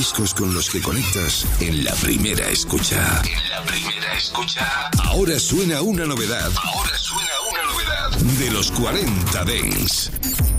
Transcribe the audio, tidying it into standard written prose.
discos con los que conectas en la primera escucha. Ahora suena una novedad. De los 40 Dance.